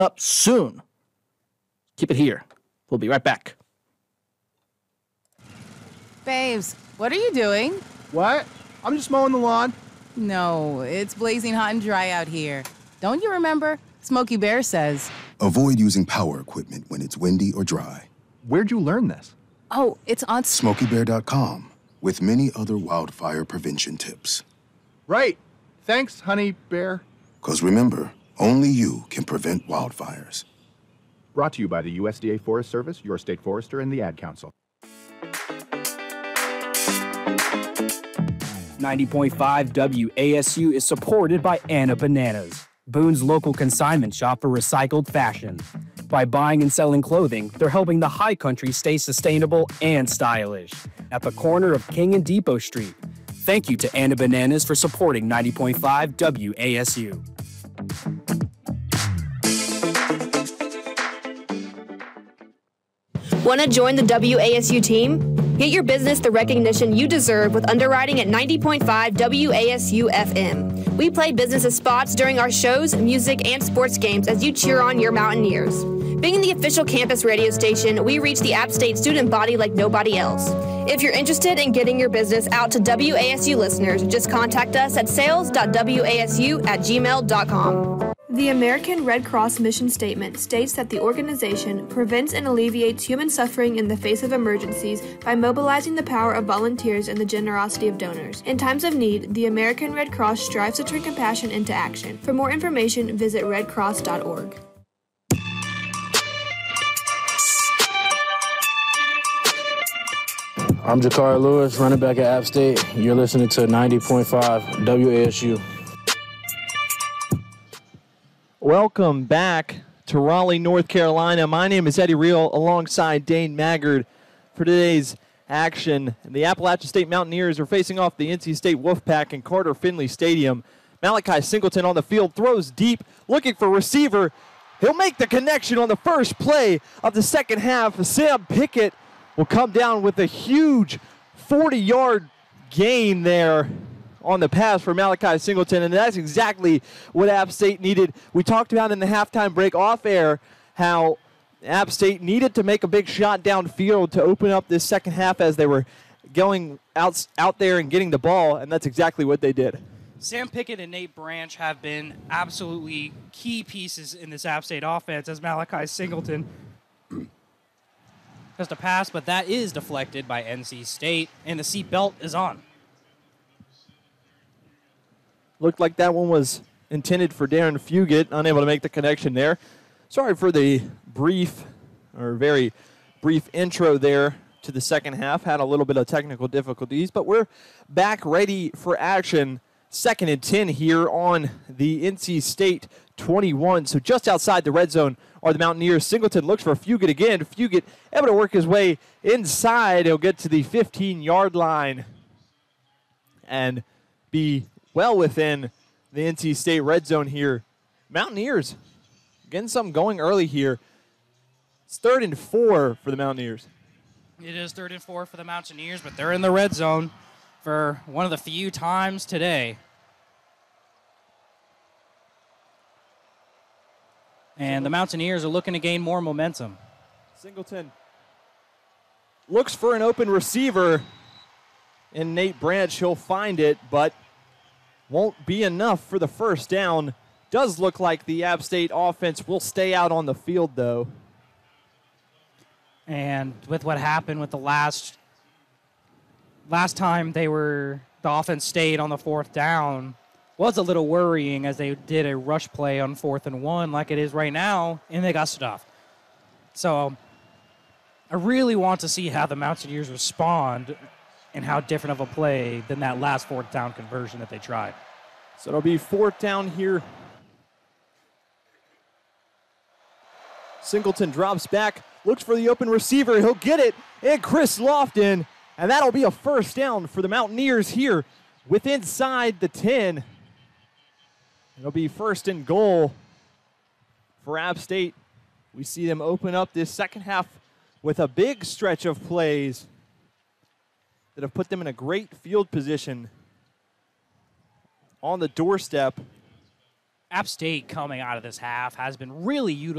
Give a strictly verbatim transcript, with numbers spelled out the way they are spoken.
up soon. Keep it here. We'll be right back. Babes, what are you doing? What? I'm just mowing the lawn. No, it's blazing hot and dry out here. Don't you remember? Smokey Bear says. Avoid using power equipment when it's windy or dry. Where'd you learn this? Oh, it's on Smokey Bear dot com, with many other wildfire prevention tips. Right. Thanks, Honey Bear. Because remember, only you can prevent wildfires. Brought to you by the U S D A Forest Service, your state forester, and the Ad Council. ninety point five W A S U is supported by Anna Bananas, Boone's local consignment shop for recycled fashion. By buying and selling clothing, they're helping the high country stay sustainable and stylish. At the corner of King and Depot Street. Thank you to Anna Bananas for supporting ninety point five W A S U. Want to join the W A S U team? Get your business the recognition you deserve with underwriting at ninety point five W A S U F M. We play businesses spots during our shows, music, and sports games as you cheer on your Mountaineers. Being the official campus radio station, we reach the App State student body like nobody else. If you're interested in getting your business out to W A S U listeners, just contact us at sales dot W A S U at gmail dot com. The American Red Cross mission statement states that the organization prevents and alleviates human suffering in the face of emergencies by mobilizing the power of volunteers and the generosity of donors. In times of need, the American Red Cross strives to turn compassion into action. For more information, visit red cross dot org. I'm Jakari Lewis, running back at App State. You're listening to ninety point five W A S U. Welcome back to Raleigh, North Carolina. My name is Eddie Reel alongside Dane Maggard for today's action. The Appalachian State Mountaineers are facing off the N C State Wolfpack in Carter Finley Stadium. Malachi Singleton on the field throws deep, looking for receiver. He'll make the connection on the first play of the second half. Sam Pickett will come down with a huge forty-yard gain there on the pass for Malachi Singleton, and that's exactly what App State needed. We talked about in the halftime break off air how App State needed to make a big shot downfield to open up this second half as they were going out, out there and getting the ball, and that's exactly what they did. Sam Pickett and Nate Branch have been absolutely key pieces in this App State offense as Malachi Singleton just a pass, but that is deflected by N C State, and the seatbelt is on. Looked like that one was intended for Darren Fugit, unable to make the connection there. Sorry for the brief or very brief intro there to the second half. Had a little bit of technical difficulties, but we're back ready for action. Second and ten here on the N C State twenty-one. So just outside the red zone are the Mountaineers. Singleton looks for Fugit again. Fugit able to work his way inside. He'll get to the fifteen-yard line and be well within the N C State red zone here. Mountaineers getting something going early here. It's third and four for the Mountaineers. It is third and four for the Mountaineers, but they're in the red zone for one of the few times today. And the Mountaineers are looking to gain more momentum. Singleton looks for an open receiver, and Nate Branch, he'll find it, but won't be enough for the first down. Does look like the App State offense will stay out on the field, though. And with what happened with the last last time they were, the offense stayed on the fourth down, was a little worrying as they did a rush play on fourth and one like it is right now, and they got stuffed. So I really want to see how the Mountaineers respond and how different of a play than that last fourth down conversion that they tried. So it'll be fourth down here. Singleton drops back, looks for the open receiver. He'll get it, and Chris Lofton, and that'll be a first down for the Mountaineers here with inside the ten. It'll be first and goal for App State. We see them open up this second half with a big stretch of plays that have put them in a great field position on the doorstep App State coming out of this half has been really utilizing